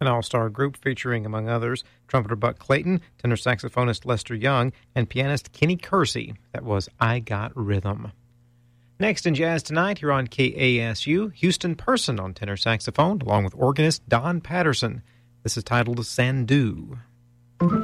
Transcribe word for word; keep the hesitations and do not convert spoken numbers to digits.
an all-star group featuring, among others, trumpeter Buck Clayton, tenor saxophonist Lester Young, and pianist Kenny Kersey. That was I Got Rhythm. Next in Jazz Tonight, here on K A S U, Houston Person on tenor saxophone, along with organist Don Patterson. This is titled Sandu.